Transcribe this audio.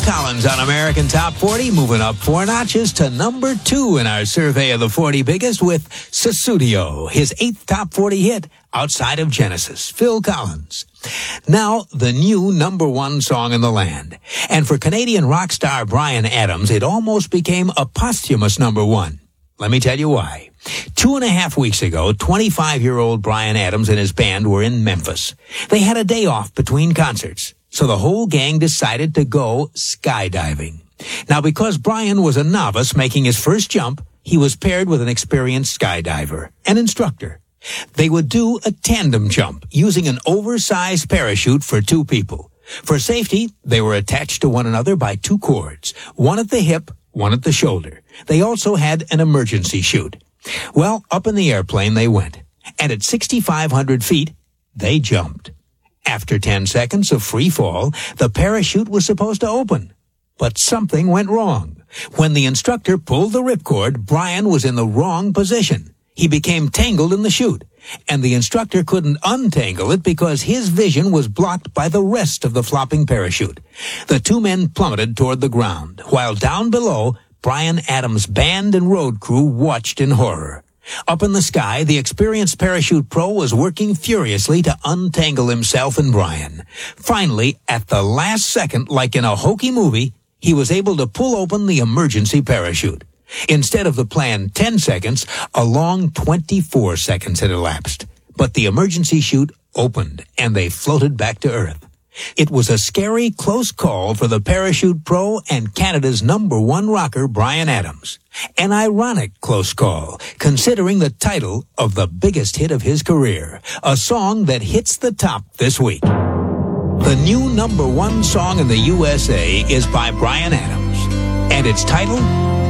Collins on American Top 40, moving up 4 notches to number 2 in our survey of the 40 biggest with Sussudio, his 8th Top 40 hit outside of Genesis, Phil Collins. Now, the new number 1 song in the land. And for Canadian rock star Bryan Adams, it almost became a posthumous number 1. Let me tell you why. 2.5 weeks ago, 25-year-old Bryan Adams and his band were in Memphis. They had a day off between concerts, so the whole gang decided to go skydiving. Now, because Bryan was a novice making his first jump, he was paired with an experienced skydiver, an instructor. They would do a tandem jump using an oversized parachute for 2 people. For safety, they were attached to one another by 2 cords, one at the hip, one at the shoulder. They also had an emergency chute. Well, up in the airplane they went, and at 6,500 feet, they jumped. After 10 seconds of free fall, the parachute was supposed to open. But something went wrong. When the instructor pulled the ripcord, Bryan was in the wrong position. He became tangled in the chute, and the instructor couldn't untangle it because his vision was blocked by the rest of the flopping parachute. The 2 men plummeted toward the ground, while down below, Bryan Adams' band and road crew watched in horror. Up in the sky, the experienced parachute pro was working furiously to untangle himself and Bryan. Finally, at the last second, like in a hokey movie, he was able to pull open the emergency parachute. Instead of the planned 10 seconds, a long 24 seconds had elapsed. But the emergency chute opened, and they floated back to Earth. It was a scary, close call for the parachute pro and Canada's number 1 rocker, Bryan Adams. An ironic close call, considering the title of the biggest hit of his career, a song that hits the top this week. The new number 1 song in the USA is by Bryan Adams, and its title,